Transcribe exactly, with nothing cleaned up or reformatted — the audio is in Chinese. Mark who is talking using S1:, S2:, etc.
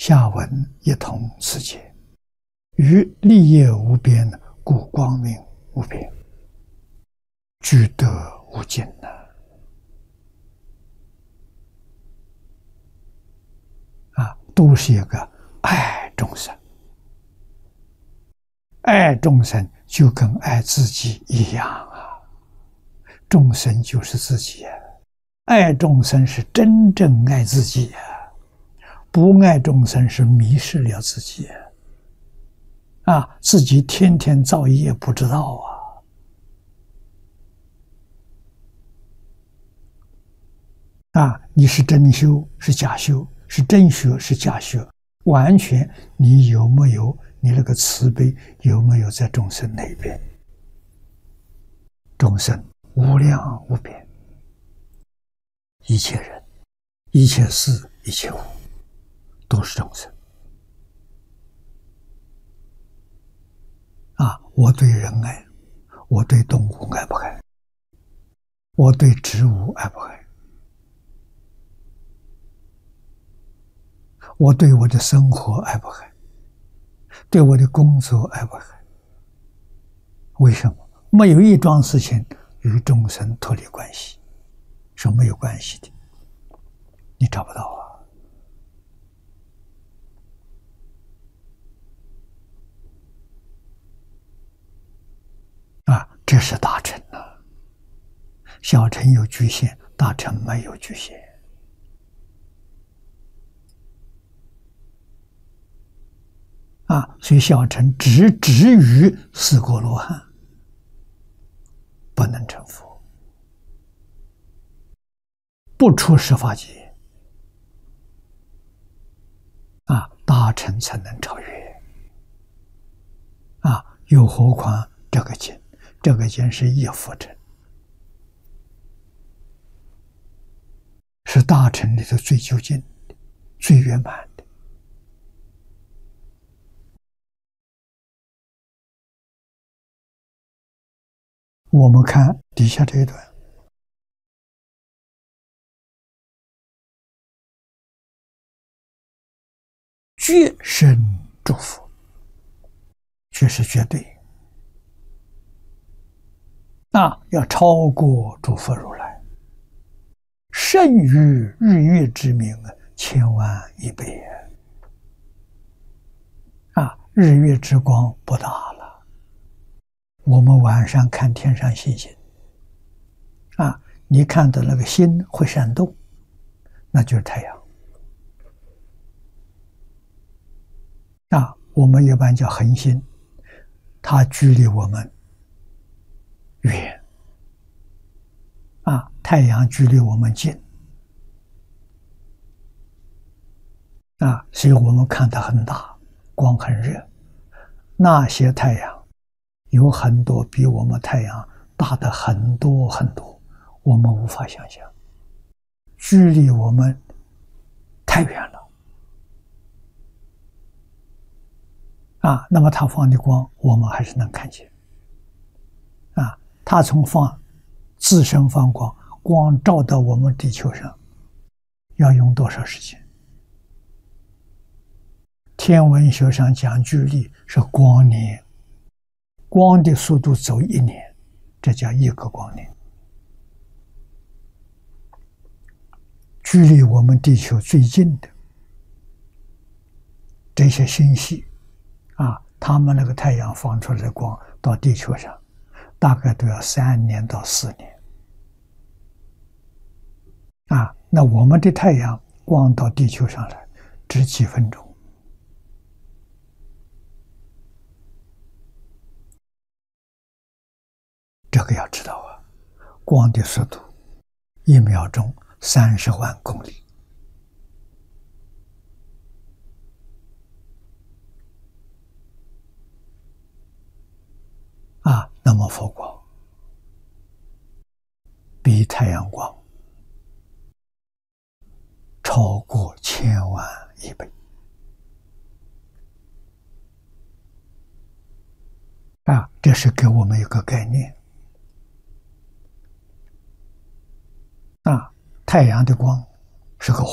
S1: 下文一同此解。于立业无边，故光明无边，具德无尽呐！啊，都是一个爱众生，爱众生就跟爱自己一样啊！众生就是自己啊，爱众生是真正爱自己啊，不爱众生是迷失了自己啊！啊，自己天天造业不知道啊！啊，你是真修是假修，是真学是假学，完全你有没有你那个慈悲有没有在众生那边？众生无量无边，一切人、一切事、一切物，都是众生。啊，我对人爱，我对动物爱不爱？我对植物爱不爱？我对我的生活爱不爱？对我的工作爱不爱？为什么？没有一桩事情与众生脱离关系，是没有关系的，你找不到啊！啊，这是大乘啊，小乘有局限，大乘没有局限。啊，所以小乘只止于四果罗汉，不能成佛，不出十法界。啊，大乘才能超越。啊，又何况这个经，这个经是一佛乘，是大乘里头最究竟的、最圆满的。我们看底下这一段，绝生诸佛，绝是绝对啊，要超过诸佛如来，胜于日月之明千万亿倍啊！日月之光不大了，我们晚上看天上星星啊，你看到那个星会闪动，那就是太阳啊。我们一般叫恒星，它距离我们远啊，太阳距离我们近啊，所以我们看它很大，光很热。那些太阳有很多比我们太阳大的很多很多，我们无法想象，距离我们太远了啊。那么它放的光，我们还是能看见啊。它从放自身放光，光照到我们地球上，要用多少时间？天文学上讲距离是光年，光的速度走一年，这叫一个光年。距离我们地球最近的这些星系啊，他们那个太阳放出来的光到地球上，大概都要三年到四年啊。那我们的太阳光到地球上来只几分钟。这个要知道啊，光的速度一秒钟三十万公里啊。那么佛光比太阳光超过千万亿倍啊！这是给我们一个概念啊。太阳的光是个